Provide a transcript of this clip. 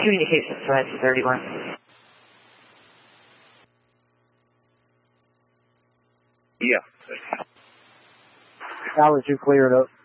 Communications flight 31. Yeah. Howard, you cleared up.